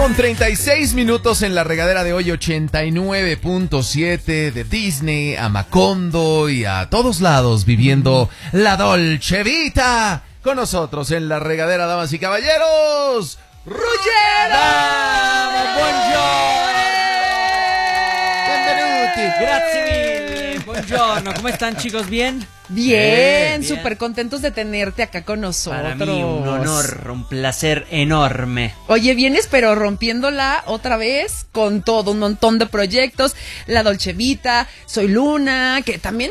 9:36 en la regadera de hoy, 89.7 de Disney, a Macondo y a todos lados viviendo la Dolce Vita. Con nosotros en la regadera, damas y caballeros, Ruggero! Buongiorno! Benvenuti! Grazie mille! Buongiorno, ¿cómo están, chicos? ¿Bien? Bien, súper contentos de tenerte acá con nosotros. Para mí un honor, un placer enorme. Oye, vienes pero rompiéndola otra vez con todo, un montón de proyectos, la Dolce Vita, Soy Luna, que también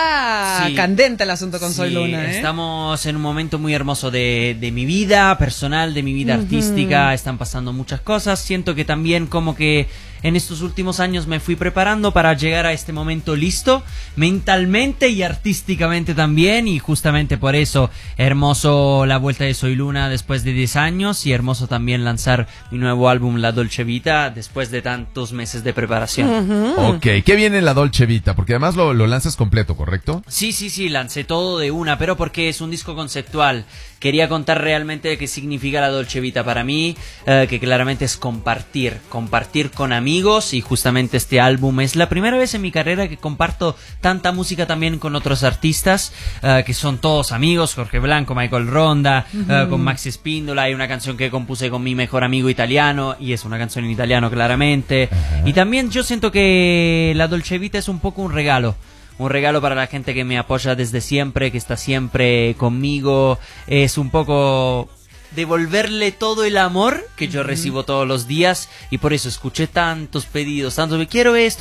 está candente el asunto con Soy Luna, ¿eh? Estamos en un momento muy hermoso de mi vida personal, de mi vida artística, están pasando muchas cosas, siento que también como que en estos últimos años me fui preparando para llegar a este momento listo, mentalmente y artísticamente también, y justamente por eso, hermoso la vuelta de Soy Luna después de 10 años, y hermoso también lanzar mi nuevo álbum La Dolce Vita después de tantos meses de preparación. Ok, ¿qué viene en La Dolce Vita? Porque además lo lanzas completo, ¿correcto? Sí, lancé todo de una, pero porque es un disco conceptual. Quería contar realmente qué significa la Dolce Vita para mí, que claramente es compartir con amigos, y justamente este álbum es la primera vez en mi carrera que comparto tanta música también con otros artistas, que son todos amigos, Jorge Blanco, Michael Ronda, con Maxi Spindola. Hay una canción que compuse con mi mejor amigo italiano, y es una canción en italiano claramente. Y también yo siento que la Dolce Vita es un poco un regalo para la gente que me apoya desde siempre, que está siempre conmigo. Es un poco devolverle todo el amor que yo recibo todos los días, y por eso escuché tantos pedidos, tantos, quiero esto,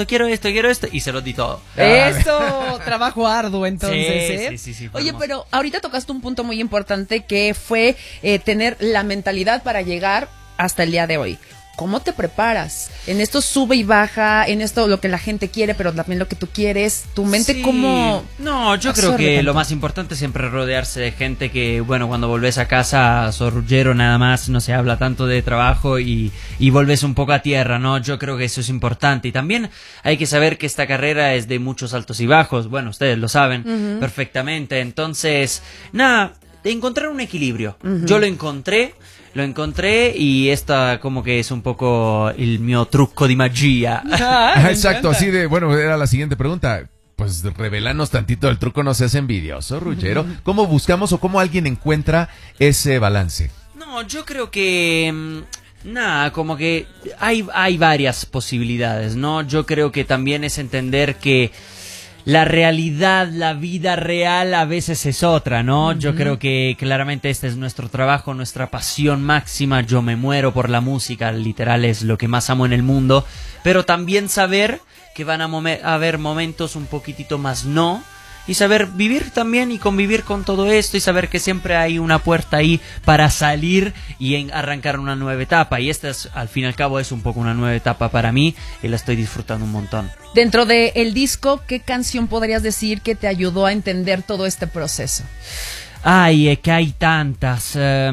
y se los di todo. Eso, trabajo arduo entonces, Sí, Oye, pero ahorita tocaste un punto muy importante que fue tener la mentalidad para llegar hasta el día de hoy. ¿Cómo te preparas? En esto sube y baja, en esto lo que la gente quiere, pero también lo que tú quieres. ¿Tu mente cómo? No, yo creo que tanto? Lo más importante es siempre rodearse de gente que, bueno, cuando volvés a casa, sos Ruggero nada más, no se habla tanto de trabajo y volvés un poco a tierra, ¿no? Yo creo que eso es importante. Y también hay que saber que esta carrera es de muchos altos y bajos. Bueno, ustedes lo saben perfectamente. Entonces, nada, de encontrar un equilibrio. Yo lo encontré, y esta como que es un poco el mio trucco di magia. Exacto, así de, bueno, era la siguiente pregunta. Pues revelanos tantito el truco, no seas envidioso, Ruggero. ¿Cómo buscamos o cómo alguien encuentra ese balance? No, yo creo que nada, como que hay varias posibilidades, ¿no? Yo creo que también es entender que la realidad, la vida real a veces es otra, ¿no? Yo creo que claramente este es nuestro trabajo, nuestra pasión máxima. Yo me muero por la música, literal es lo que más amo en el mundo. Pero también saber que van a haber momentos un poquitito más no. Y saber vivir también y convivir con todo esto, y saber que siempre hay una puerta ahí para salir y arrancar una nueva etapa. Y esta es, al fin y al cabo, es un poco una nueva etapa para mí, y la estoy disfrutando un montón. Dentro del disco, ¿qué canción podrías decir que te ayudó a entender todo este proceso? Ay, es que hay tantas.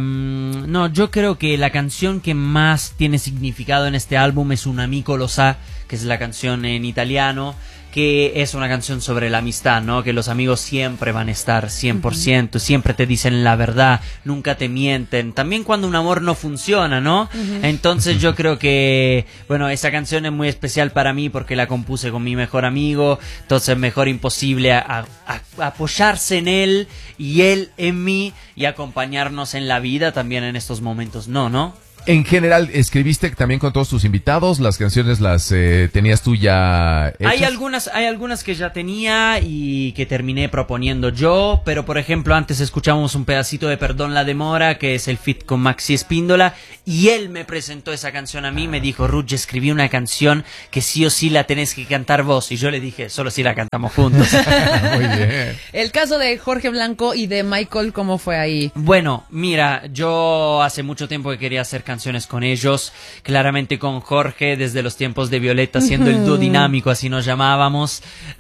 No, yo creo que la canción que más tiene significado en este álbum es Un amico lo sa, que es la canción en italiano, que es una canción sobre la amistad, ¿no? Que los amigos siempre van a estar 100%, siempre te dicen la verdad, nunca te mienten. También cuando un amor no funciona, ¿no? Entonces yo creo que, bueno, esa canción es muy especial para mí porque la compuse con mi mejor amigo, entonces mejor imposible a apoyarse en él y él en mí, y acompañarnos en la vida también en estos momentos, ¿no? En general, ¿escribiste también con todos tus invitados? ¿Las canciones las tenías tú ya hechas? Hay algunas que ya tenía y que terminé proponiendo yo, pero por ejemplo antes escuchamos un pedacito de Perdón la demora, que es el feat con Maxi Spindola, y él me presentó esa canción a mí, me dijo, Rugge, escribí una canción que sí o sí la tenés que cantar vos, y yo le dije, solo si la cantamos juntos. Muy bien. El caso de Jorge Blanco y de Michael, ¿cómo fue ahí? Bueno, mira, yo hace mucho tiempo que quería hacer canciones con ellos, claramente con Jorge desde los tiempos de Violeta, siendo el dúo dinámico, así nos llamábamos.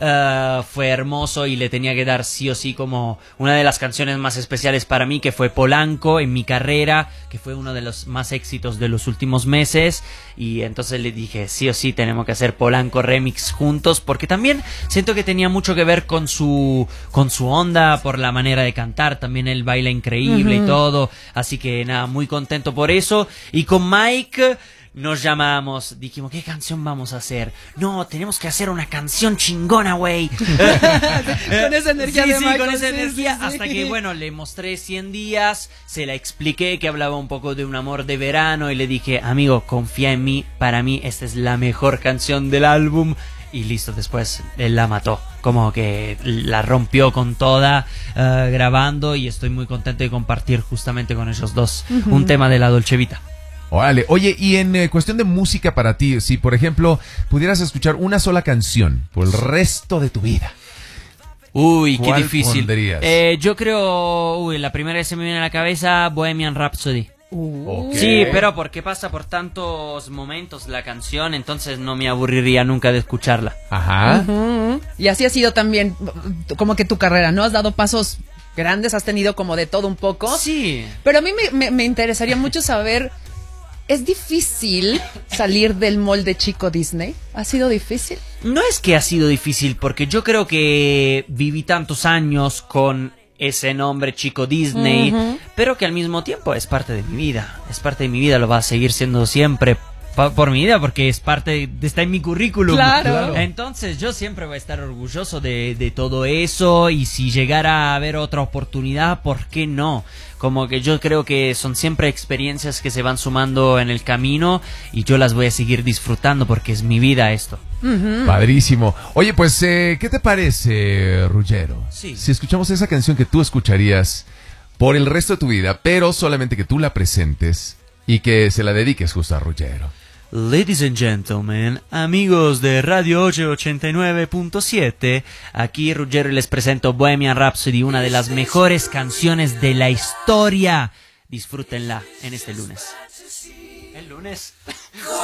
Fue hermoso, y le tenía que dar sí o sí como una de las canciones más especiales para mí, que fue Polanco en mi carrera, que fue uno de los más éxitos de los últimos meses, y entonces le dije, sí o sí tenemos que hacer Polanco remix juntos, porque también siento que tenía mucho que ver con su onda, por la manera de cantar, también él baila increíble y todo, así que nada, muy contento por eso. Y con Mike, nos llamamos, dijimos, ¿qué canción vamos a hacer? No, tenemos que hacer una canción chingona, güey. Con esa energía Sí, de sí, Michael, con esa sí, energía, sí, sí. hasta que, bueno, le mostré 100 días, se la expliqué que hablaba un poco de un amor de verano y le dije, amigo, confía en mí, para mí esta es la mejor canción del álbum. Y listo, después él la mató, como que la rompió con toda, grabando, y estoy muy contento de compartir justamente con ellos dos un tema de la Dolce Vita. Órale, oye, y en cuestión de música para ti, si por ejemplo pudieras escuchar una sola canción por el resto de tu vida, Uy, qué ¿cuál difícil. pondrías? Yo creo, la primera que se me viene a la cabeza, Bohemian Rhapsody. Ok. Sí, pero porque pasa por tantos momentos la canción, entonces no me aburriría nunca de escucharla. Ajá. Ujú. Y así ha sido también como que tu carrera, ¿no? Has dado pasos grandes, has tenido como de todo un poco. Sí. Pero a mí me interesaría mucho saber, ¿es difícil salir del molde chico Disney? ¿Ha sido difícil? No es que ha sido difícil, porque yo creo que viví tantos años con ese nombre chico Disney, pero que al mismo tiempo es parte de mi vida. Es parte de mi vida, lo va a seguir siendo siempre por mi vida, porque es parte está en mi currículum. Claro. Entonces yo siempre voy a estar orgulloso de todo eso, y si llegara a haber otra oportunidad, ¿por qué no? Como que yo creo que son siempre experiencias que se van sumando en el camino, y yo las voy a seguir disfrutando porque es mi vida esto. Padrísimo. Oye, pues, ¿qué te parece, Ruggero? Sí. Si escuchamos esa canción que tú escucharías por el resto de tu vida, pero solamente que tú la presentes y que se la dediques justo a Ruggero. Ladies and gentlemen, amigos de Radio 889.7, aquí Ruggero, y les presento Bohemian Rhapsody, una de las mejores canciones de la historia. Disfrútenla en este lunes. ¿El lunes?